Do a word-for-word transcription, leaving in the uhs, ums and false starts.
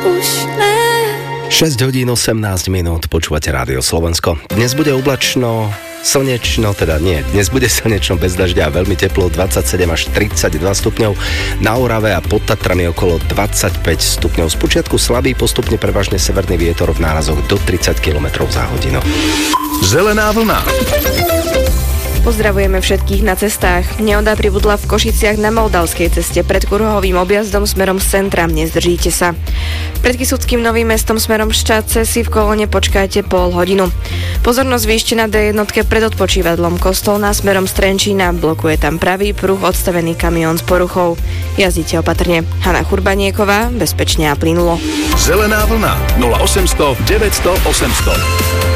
šesť hodín osemnásť minút, počúvate Rádio Slovensko. Dnes bude oblačno, slnečno, teda nie, dnes bude slnečno bez dažďa a veľmi teplo, dvadsaťsedem až tridsaťdva stupňov, na Orave a pod Tatrami okolo dvadsaťpäť stupňov. Spočiatku slabý, postupne prevažne severný vietor v nárazoch do tridsať kilometrov za hodinu. Zelená vlna. Pozdravujeme všetkých na cestách. Nehoda pribudla v Košiciach na Moldavskej ceste pred Kurhovým objazdom smerom z centra. Nezdržíte sa. Pred Kysuckým Novým Mestom smerom Ščadce si v kolóne počkajte pol hodinu. Pozornosť vyšte na dé jedna pred odpočívadlom Kostolná smerom z Trenčína. Blokuje tam pravý pruh, odstavený kamión s poruchou. Jazdite opatrne. Hana Churbanieková, bezpečne a plynulo. Zelená vlna nula osemsto deväťsto osemsto.